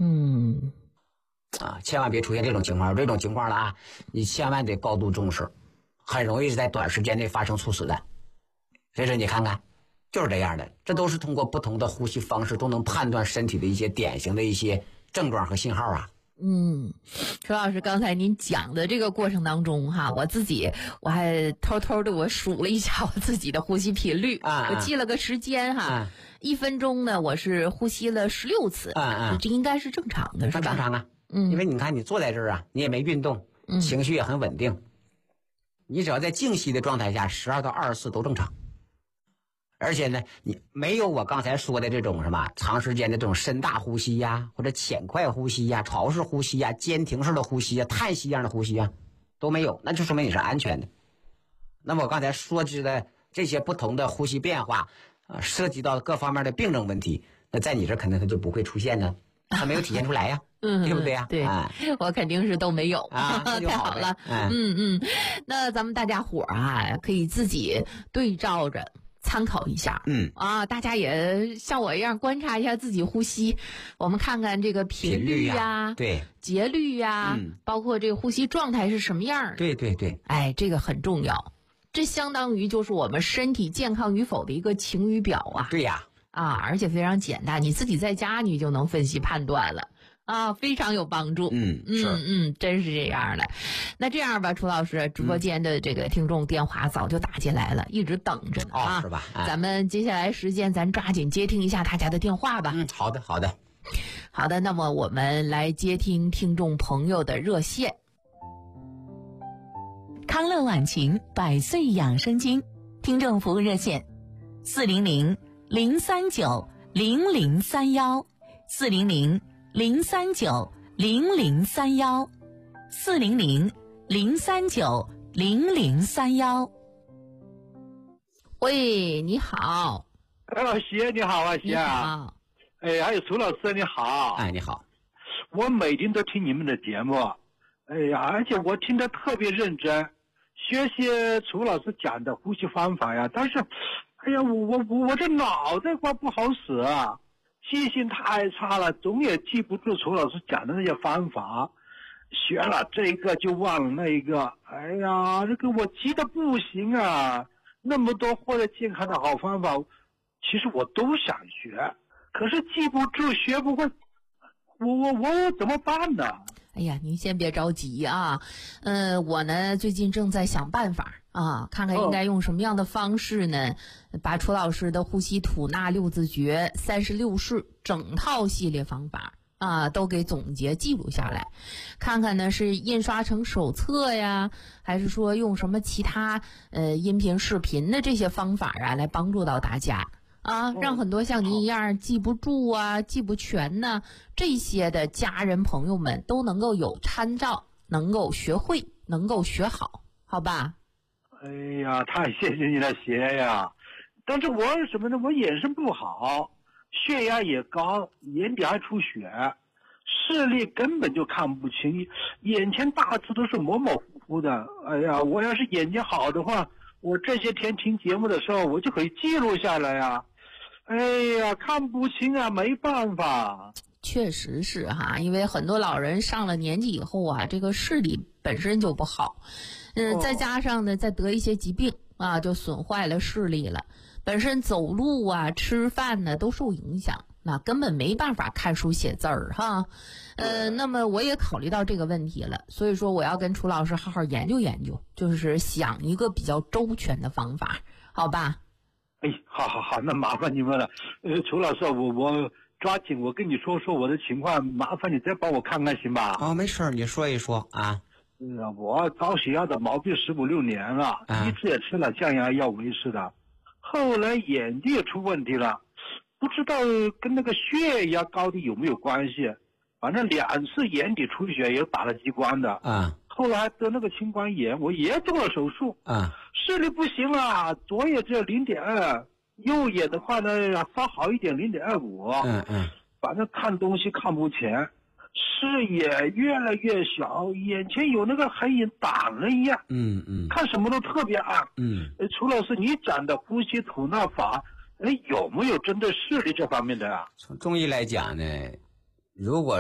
千万别出现这种情况。这种情况了啊，你千万得高度重视，很容易是在短时间内发生猝死的。所以说你看看，就是这样的，这都是通过不同的呼吸方式都能判断身体的一些典型的一些症状和信号啊。 楚老师，刚才您讲的这个过程当中哈，我还偷偷的我数了一下我自己的呼吸频率我记了个时间哈，1分钟呢我是呼吸了16次这应该是正常的是吧？ 正常啊，因为你看你坐在这儿啊，你也没运动，情绪也很稳定，你只要在静息的状态下，12到20次都正常。而且呢，你没有我刚才说的这种什么长时间的这种深大呼吸呀，或者浅快呼吸呀、潮式呼吸呀、间停式的呼吸呀、叹息一样的呼吸呀，都没有，那就说明你是安全的。那么我刚才说的这些不同的呼吸变化涉及到各方面的病症问题，那在你这肯定它就不会出现呢，它没有体现出来呀，对不对呀？ 对，我肯定是都没有太好了。那咱们大家伙可以自己对照着参考一下，大家也像我一样观察一下自己呼吸，我们看看这个频率呀， 对， 节律呀，包括这个呼吸状态是什么样。 对， 这个很重要，这相当于就是我们身体健康与否的一个晴雨表啊。 对呀， 而且非常简单，你自己在家你就能分析判断了。非常有帮助。真是这样的。那这样吧，楚老师，直播间的这个听众电话早就打进来了，一直等着呢是吧？ 咱们接下来时间咱抓紧接听一下大家的电话吧。 好的。 那么我们来接听听众朋友的热线。 康乐晚晴100岁养生经听众服务热线400-039-0031，400-039-0031。 喂，你好。 谢你好啊，谢啊。 还有楚老师你好。 你好。 我每天都听你们的节目，而且我听得特别认真，学习楚老师讲的呼吸方法呀。但是，我这脑袋瓜不好使啊，记性太差了，总也记不住楚老师讲的那些方法，学了这个就忘了那个。这个我急得不行啊！那么多获得健康的好方法，其实我都想学，可是记不住，学不会，我怎么办呢？ 您先别着急啊。我呢最近正在想办法看看应该用什么样的方式呢，把楚老师的呼吸吐纳6字诀、36式整套系列方法都给总结记录下来，看看呢是印刷成手册呀，还是说用什么其他音频视频的这些方法来帮助到大家让很多像您一样记不住记不全呢，这些的家人朋友们都能够有参照，能够学会，能够学好，好吧？ 太谢谢你了，谢呀。但是我什么呢？我眼神不好，血压也高，眼底还出血，视力根本就看不清，眼前大字都是模模糊糊的。我要是眼睛好的话，我这些天听节目的时候，我就可以记录下来呀。看不清没办法。 确实是因为很多老人上了年纪以后这个视力本身就不好，再加上呢再得一些疾病就损坏了视力了，本身走路吃饭呢都受影响，那根本没办法看书写字儿那么我也考虑到这个问题了，所以说我要跟楚老师好好研究研究，就是想一个比较周全的方法，好吧？ 好，那麻烦你们了。楚老师，我抓紧，我跟你说说我的情况，麻烦你再帮我看看行吧？ 没事，你说一说我高血压的毛病15、16年了，一直也吃了降压药维持的，后来眼睛也出问题了，不知道跟那个血压高低有没有关系，反正2次眼底出血也打了激光的后来还得那个青光眼，我也做了手术视力不行了，左眼只有0.2，右眼的话呢稍好一点0.25反正看东西看不前，视野越来越小，眼前有那个黑影挡了一样看什么都特别暗楚老师，你讲的呼吸吐纳法有没有针对视力这方面的从中医来讲呢，如果